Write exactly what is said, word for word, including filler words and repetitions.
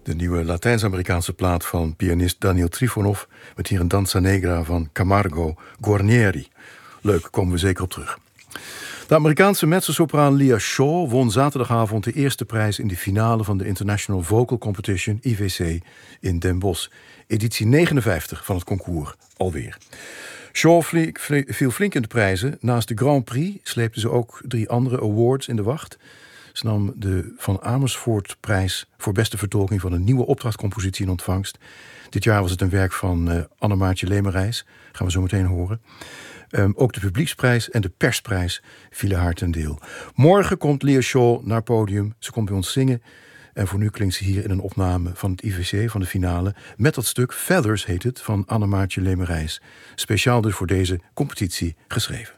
De nieuwe Latijns-Amerikaanse plaat van pianist Daniel Trifonov met hier een danza negra van Camargo Guarnieri. Leuk, komen we zeker op terug. De Amerikaanse mezzosopraan Leah Shaw won zaterdagavond de eerste prijs in de finale van de International Vocal Competition, I V C, in Den Bosch. Editie negenenvijftig van het concours, alweer. Shaw viel flink in de prijzen. Naast de Grand Prix sleepte ze ook drie andere awards in de wacht. Ze nam de Van Amersfoort-prijs voor beste vertolking van een nieuwe opdrachtcompositie in ontvangst. Dit jaar was het een werk van uh, Annemaartje Lemerijs. Gaan we zo meteen horen. Um, ook de publieksprijs en de persprijs vielen haar ten deel. Morgen komt Leah Shaw naar het podium. Ze komt bij ons zingen. En voor nu klinkt ze hier in een opname van het I V C van de finale met dat stuk Feathers heet het van Annemaartje Lemerijs. Speciaal dus voor deze competitie geschreven.